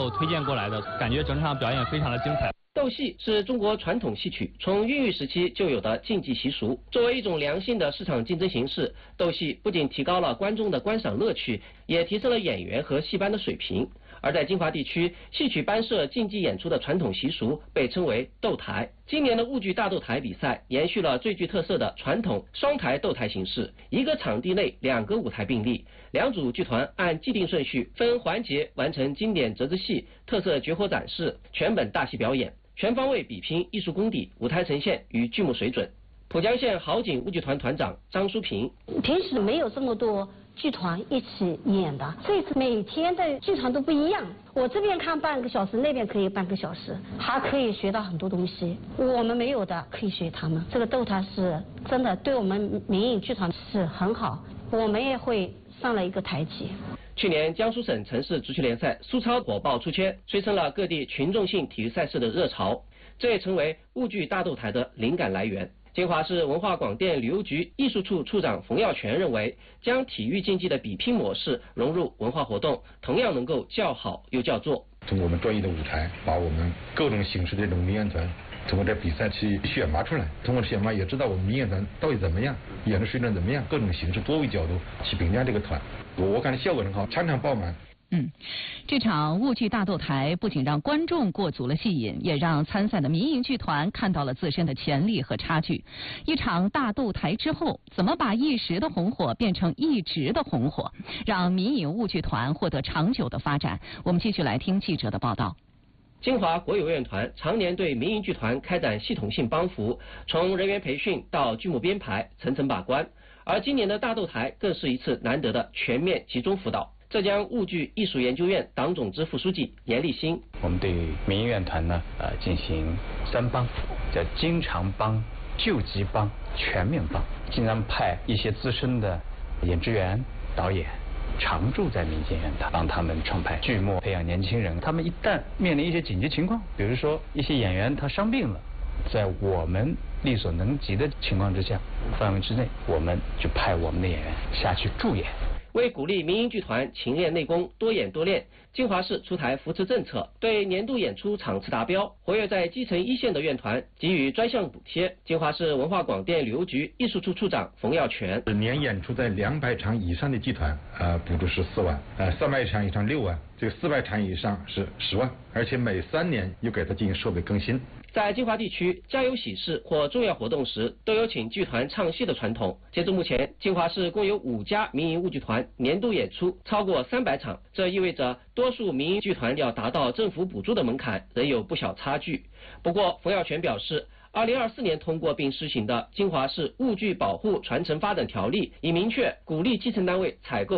友推荐过来的，感觉整场表演非常的精彩。 斗戏是中国传统戏曲从孕育时期就有的竞技习俗，作为一种良性的市场竞争形式，斗戏不仅提高了观众的观赏乐趣，也提升了演员和戏班的水平。而在金华地区，戏曲班社竞技演出的传统习俗被称为斗台。今年的沪剧大斗台比赛延续了最具特色的传统双台斗台形式，一个场地内2个舞台并立，两组剧团按既定顺序分环节完成经典折子戏、特色绝活展示、全本大戏表演，全方位比拼艺术功底、舞台呈现与剧目水准。浦江县好景沪剧团团长张淑平： 平时没有这么多剧团一起演的，这次每天的剧团都不一样，我这边看半个小时，那边可以半个小时，还可以学到很多东西，我们没有的可以学他们。这个斗台是真的对我们民营剧团是很好，我们也会上了一个台阶。 去年江苏省城市足球联赛苏超火爆出圈，催生了各地群众性体育赛事的热潮，这也成为沪剧大斗台的灵感来源。金华市文化广电旅游局艺术处处长冯耀全认为，将体育竞技的比拼模式融入文化活动，同样能够叫好又叫座。 通过我们专业的舞台，把我们各种形式的这种民演团通过这比赛去选拔出来，通过选拔也知道我们民演团到底怎么样，演的水准怎么样，各种形式多维角度去评价这个团，我感觉效果很好，场场爆满。 这场沪剧大斗台不仅让观众过足了戏瘾，也让参赛的民营剧团看到了自身的潜力和差距。一场大斗台之后，怎么把一时的红火变成一直的红火，让民营沪剧团获得长久的发展？我们继续来听记者的报道。 金华国有院团常年对民营剧团开展系统性帮扶，从人员培训到剧目编排，层层把关。而今年的大斗台更是一次难得的全面集中辅导。浙江沪剧艺术研究院党总支副书记严立新： 我们对民营院团呢进行3帮，叫经常帮、救急帮、全面帮。经常派一些资深的演职员、导演常驻在民间院团，帮他们创排剧目，培养年轻人。他们一旦面临一些紧急情况，比如说一些演员他伤病了，在我们力所能及的情况之下、范围之内，我们就派我们的演员下去助演。 为鼓励民营剧团勤练内功、多演多练，金华市出台扶持政策，对年度演出场次达标、活跃在基层一线的院团给予专项补贴。金华市文化广电旅游局艺术处处长冯耀全： 年演出在200场以上的剧团，补助14万，300场以上6万，这个400场以上是10万，而且每3年又给它进行设备更新。 在金华地区，家有喜事或重要活动时，都有请剧团唱戏的传统。截至目前，金华市共有5家民营沪剧团年度演出超过300场，这意味着多数民营剧团要达到政府补助的门槛仍有不小差距。不过，冯耀全表示，2024年通过并施行的《金华市沪剧保护传承发展条例》已明确鼓励基层单位采购